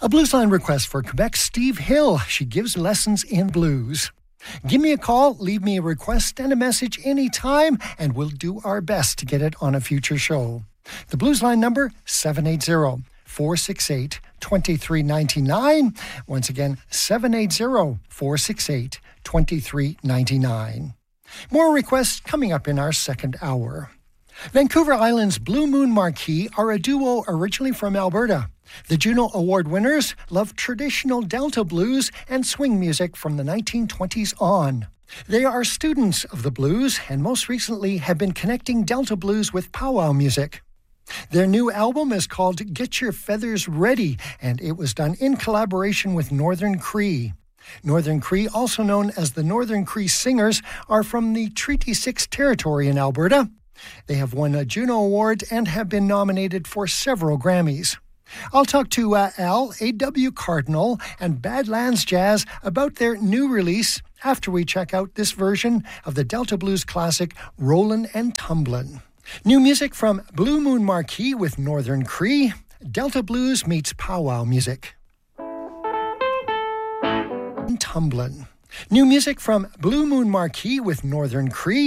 A Bluesline request for Quebec's Steve Hill. She gives lessons in blues. Give me a call, leave me a request and a message anytime, and we'll do our best to get it on a future show. The Bluesline number, 780-468-2399. Once again, 780-468-2399. More requests coming up in our second hour. Vancouver Island's Blue Moon Marquee are a duo originally from Alberta. The Juno Award winners love traditional Delta blues and swing music from the 1920s on. They are students of the blues and most recently have been connecting Delta blues with powwow music. Their new album is called Get Your Feathers Ready, and it was done in collaboration with Northern Cree. Northern Cree, also known as the Northern Cree Singers, are from the Treaty 6 territory in Alberta. They have won a Juno Award and have been nominated for several Grammys. I'll talk to Al, A.W. Cardinal, and Badlands Jazz about their new release after we check out this version of the Delta Blues classic Rollin' and Tumblin'. New music from Blue Moon Marquee with Northern Cree. Delta Blues meets powwow music. Tumblin'. New music from Blue Moon Marquee with Northern Cree.